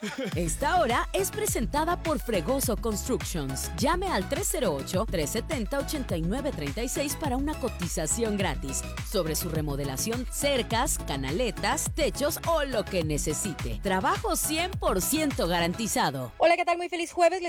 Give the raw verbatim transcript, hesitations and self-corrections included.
Esta hora es presentada por Fregoso Constructions. Llame al tres cero ocho, tres siete cero, ocho nueve tres seis para una cotización gratis sobre su remodelación, cercas, canaletas, techos o lo que necesite. Trabajo cien por ciento garantizado. Hola, ¿qué tal? Muy feliz jueves.